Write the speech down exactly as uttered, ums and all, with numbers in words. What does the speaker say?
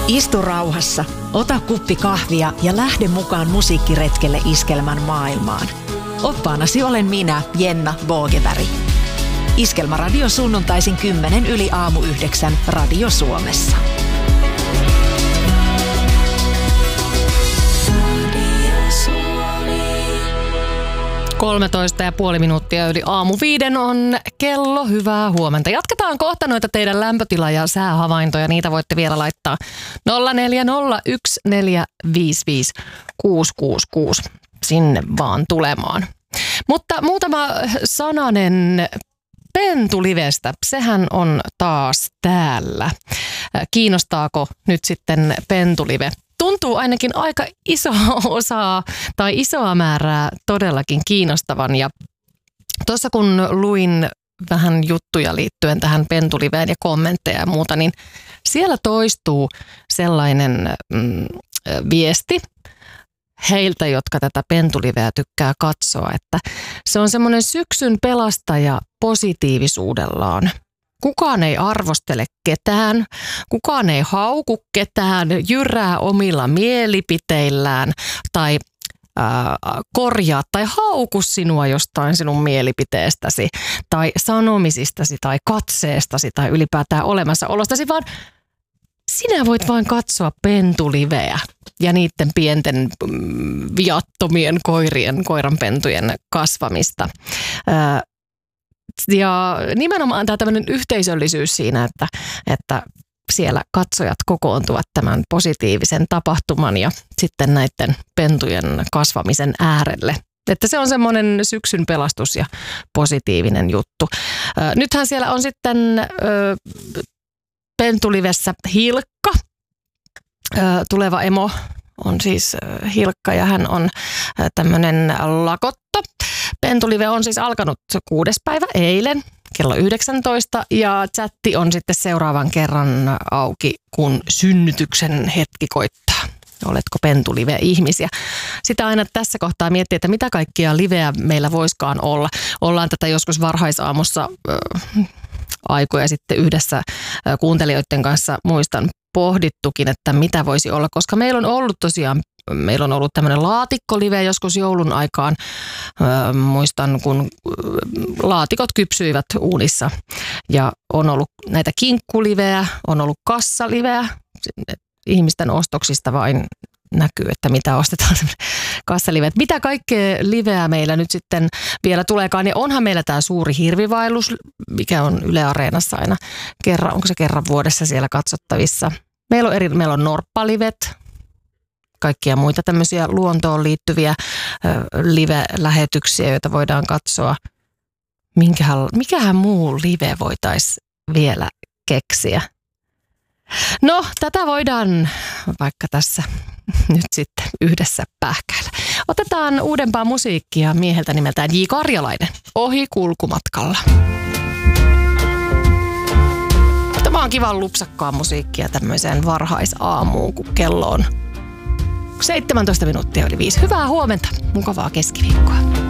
Istu rauhassa, ota kuppi kahvia ja lähde mukaan musiikkiretkelle Iskelmän maailmaan. Oppaanasi olen minä, Jenna Bogeberg. Iskelmäradio sunnuntaisin kymmenen yli aamu yhdeksän Radio Suomessa. kolmetoista ja puoli minuuttia yli aamu viiden on kello. Hyvää huomenta. Jatketaan kohta noita teidän lämpötila- ja säähavaintoja. Niitä voitte vielä laittaa nolla neljä nolla yksi neljä viisi viisi kuusi kuusi kuusi sinne vaan tulemaan. Mutta muutama sananen Pentulivestä. Sehän on taas täällä. Kiinnostaako nyt sitten Pentulive? Tuntuu ainakin aika isoa osaa tai isoa määrää todellakin kiinnostavan. Ja tuossa kun luin vähän juttuja liittyen tähän Pentuliveen ja kommentteja ja muuta, niin siellä toistuu sellainen mm, viesti heiltä, jotka tätä Pentuliveä tykkää katsoa, että se on semmoinen syksyn pelastaja positiivisuudellaan. Kukaan ei arvostele ketään, kukaan ei hauku ketään, jyrää omilla mielipiteillään tai ää, korjaa tai hauku sinua jostain sinun mielipiteestäsi tai sanomisistasi tai katseestasi tai ylipäätään olemassaolostasi, vaan sinä voit vain katsoa Pentuliveä ja niiden pienten viattomien koirien, koiranpentujen kasvamista. Ää, Ja nimenomaan tämä tämmöinen yhteisöllisyys siinä, että, että siellä katsojat kokoontuvat tämän positiivisen tapahtuman ja sitten näiden pentujen kasvamisen äärelle. Että se on semmoinen syksyn pelastus ja positiivinen juttu. Nythän siellä on sitten Pentulivessä Hilkka, tuleva emo on siis Hilkka ja hän on tämmöinen lakotto. Pentulive on siis alkanut kuudes päivä eilen kello yhdeksäntoista ja chatti on sitten seuraavan kerran auki, kun synnytyksen hetki koittaa. Oletko Pentulive-ihmisiä? Sitä aina tässä kohtaa miettii, että mitä kaikkia liveä meillä voiskaan olla. Ollaan tätä joskus varhaisaamussa äh, aikoja sitten yhdessä äh, kuuntelijoiden kanssa muistan pohdittukin, että mitä voisi olla, koska meillä on ollut tosiaan Meillä on ollut tämmöinen laatikkolive joskus joulun aikaan. Öö, muistan, kun laatikot kypsyivät uunissa. Ja on ollut näitä kinkkuliveä, on ollut kassaliveä. Ihmisten ostoksista vain näkyy, että mitä ostetaan. Kassaliveet. Mitä kaikkea liveä meillä nyt sitten vielä tuleekaan? Ja onhan meillä tämä suuri hirvivaellus, mikä on Yle Areenassa aina kerran. Onko se kerran vuodessa siellä katsottavissa? Meillä on, eri, meillä on norppalivet. Kaikkia muita tämmöisiä luontoon liittyviä live-lähetyksiä, joita voidaan katsoa. Minkähän, mikähän muu live voitaisiin vielä keksiä? No, tätä voidaan vaikka tässä nyt sitten yhdessä pähkäillä. Otetaan uudempaa musiikkia mieheltä nimeltään J. Karjalainen. Ohi kulkumatkalla. Tämä on kivan lupsakkaa musiikkia tämmöiseen varhaisaamuun, kun kello on seitsemäntoista minuuttia yli viisi. Hyvää huomenta, mukavaa keskiviikkoa.